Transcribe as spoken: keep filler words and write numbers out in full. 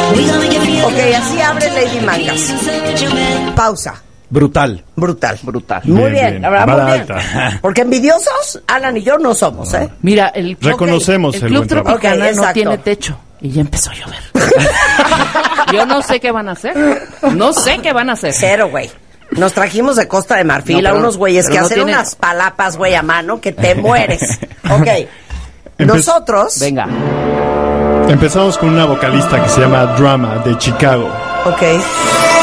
Ok, así abre Lady Mangas. Pausa. Brutal. Brutal. Brutal. Muy Bien, bien, bien. la verdad, Vara muy bien. alta. Porque envidiosos, Alan y yo no somos, ¿eh? Mira, el club, Reconocemos el el club buen trabajo. Tropicana Ok, no exacto. tiene techo. Y ya empezó a llover. Yo no sé qué van a hacer. No sé qué van a hacer. Cero, güey. Nos trajimos de Costa de Marfil No, a pero- unos güeyes pero que no hacen tiene- unas palapas, güey, a mano, que te mueres. Ok. Empe- Nosotros... Venga. Empezamos con una vocalista que se llama Drama, de Chicago. Ok.